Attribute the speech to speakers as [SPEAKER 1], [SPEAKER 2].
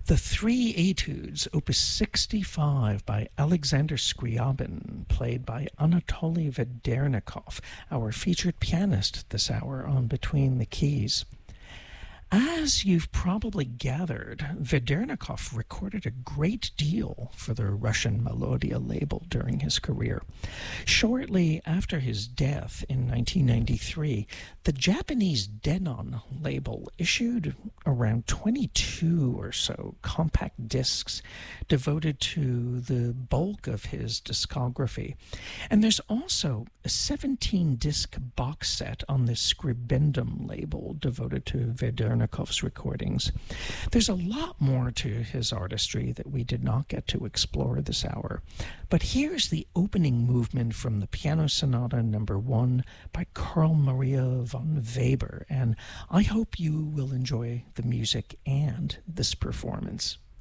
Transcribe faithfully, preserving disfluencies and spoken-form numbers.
[SPEAKER 1] The Three Etudes, Opus sixty-five by Alexander Scriabin, played by Anatoly Vedernikov, our featured pianist this hour on Between the Keys. As you've probably gathered, Vedernikov recorded a great deal for the Russian Melodia label during his career. Shortly after his death in nineteen ninety-three, the Japanese Denon label issued around twenty-two or so compact discs devoted to the bulk of his discography. And there's also a seventeen-disc box set on the Scribendum label devoted to Vedernikov's recordings. There's a lot more to his artistry that we did not get to explore this hour, but here's the opening movement from the Piano Sonata Number One by Carl Maria von Weber, and I hope you will enjoy the music and this performance.